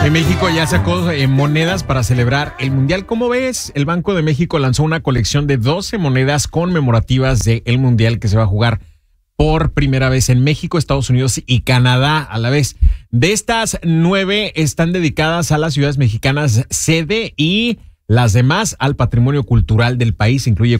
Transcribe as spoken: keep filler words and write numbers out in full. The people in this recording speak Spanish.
En México ya sacó eh, monedas para celebrar el Mundial. ¿Cómo ves? El Banco de México lanzó una colección de doce monedas conmemorativas del Mundial que se va a jugar por primera vez en México, Estados Unidos y Canadá a la vez. De estas, nueve están dedicadas a las ciudades mexicanas sede y las demás al patrimonio cultural del país. Incluye